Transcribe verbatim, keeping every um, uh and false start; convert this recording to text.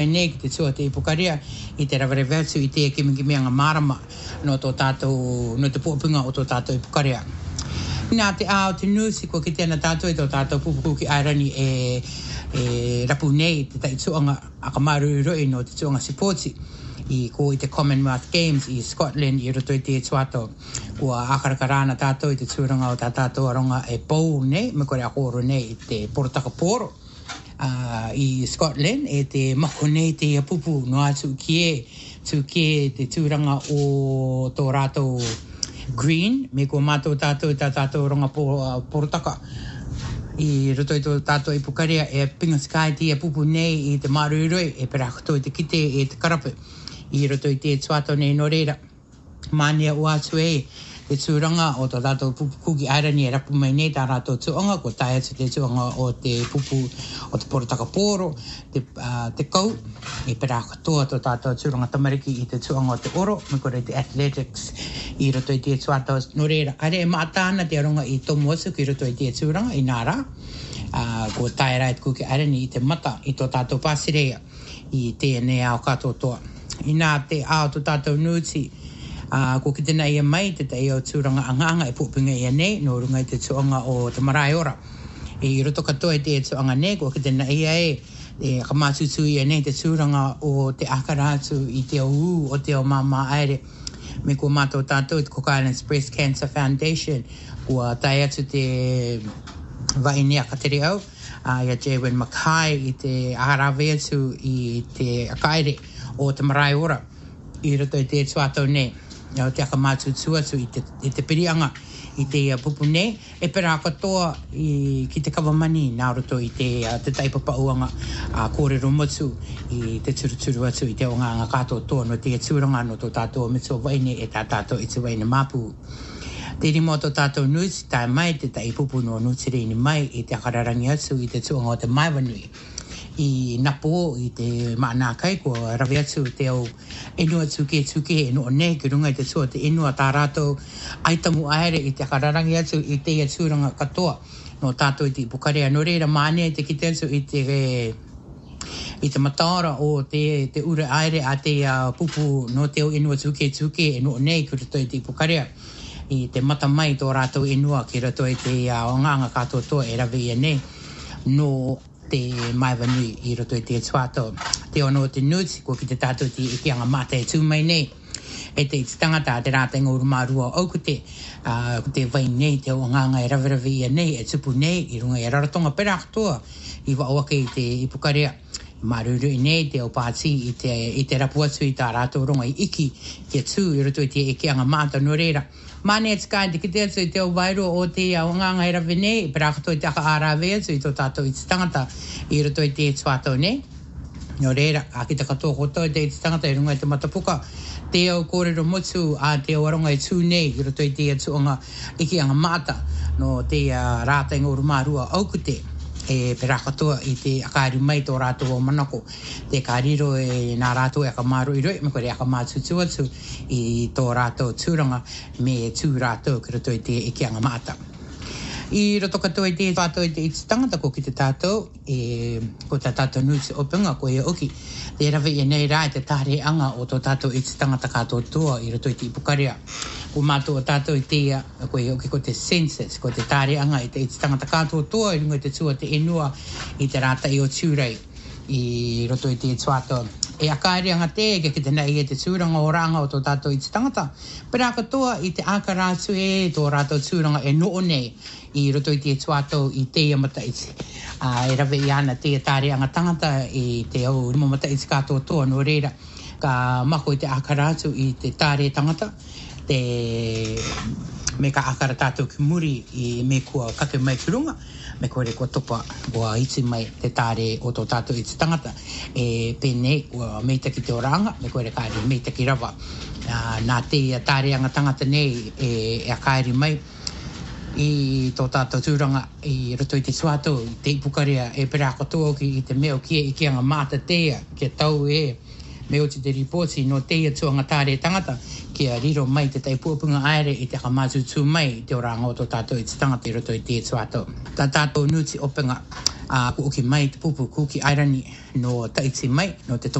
Nei ki te tua te ipukaria I te rawarewetu I te kimingimianga marama no tō tātou, no te pōpunga o tō tātou ipukaria. Nā te ao te nusi ko ki tēnā tātou I tō tātou pupuku ki airani e, e rapu nei te tai tuanga akamaru roi no te tuanga sipoti I ko I te Commonwealth Games I Scotland I roto I te tuato ua akarakarana tātou I te tūranga o tā tātou aronga e pou nei me kore a koro nei I te porotaka poro. Uh, I Scotland e te mako nei te pupu no atu kie tu kie te tūranga o tō rātou green me ko mātou tātou tā tātou ronga porotaka I roto I tō tātou I pukaria e pinga skai te pupu nei I te maruroi e perakoto I te kite e te karapu I roto I te tuato nei no reira mania o atu e te tūranga o tō tātou pupu ki airani e rapu mai nei tā rātou tuanga ko tai atu te tuanga o te pupu o te porotaka poro te, uh, te kau e pera katoa tō tātou tūranga tamariki I te tuanga o te oro me kore te athletics I roto I te tuatou no reira kare e maatāna te aronga I tomu asu ki roto I te tūranga I nā rā uh, ko tai rai te kuki airani I te mata I tō tātou pāsirea I tēnei ao katoa toa I nā te ao tō tātou nuti Uh, ko ki tēnā ia mai te tei o tūranga anganga e pūpinga ia nei no runga I te tuanga o te marae ora. I roto katoa I te tuanga nei ko ki tēnā ia e e kamatutu ia nei te tūranga o te akaratu I te au o te o mama aere me ko mātou tātou I te Cook Islands Breast Cancer Foundation kua tai atu te vainea kateri au uh, ia Jaywen Mackay I te aharawe atu I te akaere o te marae ora I roto I te tuatou nei Ia te akamatu tuatu I te, I te pirianga I te uh, pupu nei e pera katoa I ki te kawamani nā roto I te, uh, te taipapauanga uh, kōrero motu I te turuturu atu I te o ngā katoa toa no te tūranga no tō tātou mito waine e tā tātou I te waine mapu. Te rimo tō tātou nuti tai mai te tai pupu no nutire ni mai I te akararangi atu I te tuanga o te maiwanui. I napo I te maana kai ko rawe atu te au enua tuke tuke e no nei ki runga I te tua te enua tā rātou aitamu aere I te kararangi atu I te ia tūranga katoa no tātou I te ipukarea no reira maane te kite atu I te I te mataora o te, te ura aere a te uh, pupu no te au enua tuke tuke e no nei ki rato I te ipukarea I te mata mai tō rātou enua ki rato I te uh, onganga katoa toa e rawe ia nei no te maiwanui I roto I te tuato. Te ono te nuti, ko ki te tātou te ikianga mata e tūmai nei. E te tangata te rātenga urumarua au ko te, uh, ko te vai nei, te onganga e rawirawi ia nei, e tupu nei, I runga e raratonga pera katoa, I waoake I te ipukarea. Maruru I nei, te o pāti I te, I te rapu atu I tā rātou ronga I iki, ki tū I roto I te ikianga mata no reira. Mane te kai te kite atu I te au wairo o te aonganga e rawe nei, I pera katoa I te aka ārawe atu I tō tātou I te tangata I roto I te tuato nei. No reira, a ki te katoa koto I te tangata I runga I te matapuka, te au kōrero motu a te au aronga I tū nei I roto I te tuanga ikianga mata no te uh, rātenga urumarua au kute. E pera katoa I te akaari mai tō rātou o manako. Te kāriro e nā rātou e akamaru I roi, me kore akamātutu atu I tō rātou tūranga me tū rātou ki roto I te ikianga mata. I roto katoa I te tātou I te iti tangata ko ki te tātou, e, ko tā tātou nuti o pinga ko e oki. Te rawe e nei rā I te tāre anga o tō tātou iti tangata kātou toa I roto I te ipukarea. Ko mātou o tātou I te ia, ko e oki ko te census, ko te tāre anga I te iti tangata kātou toa I runga I te tua te enua I te rāta I o tūrei I roto I te tuato. E akaere anga te ke ki te nei e te tūranga o ranga o tō tātou I te tangata. Pera katoa I te akaratu e tō rātou tūranga e noo nei I roto I te tuato I te amata iti. Uh, e rawe I ana te tāre anga tangata I te au rimo mata iti kātou toa no reira. Ka mako I te akaratu I te tāre tangata. Te me ka akara tātou ki muri I me kua kake mai ki runga. Me kore kua topa ua iti mai te tāre o tō tātou I te tangata. E pēnei ua meita ki te oranga, me kore kāre meita ki rawa. Uh, nā te tāre anga tangata nei e, e a kairi mai I tō tātou tūranga I roto I te suato, I te ipukarea e pera katoa ki I te meo kia I kianga mata tea, kia tau e me o te ripoti no teia tuanga tāre tangata kia riro mai te taipuapunga aere I te kamatu tū mai te oranga o tō tātou I te tangata I roto I te tuato. Tā tātou nuti openga a ku ki mai te pupu ku ki airani no taiti mai no te